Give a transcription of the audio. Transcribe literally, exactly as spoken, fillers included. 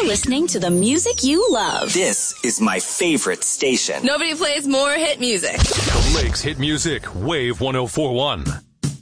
You're listening to the music you love. This is my favorite station. Nobody plays more hit music. The Lakes Hit Music, Wave one oh four point one.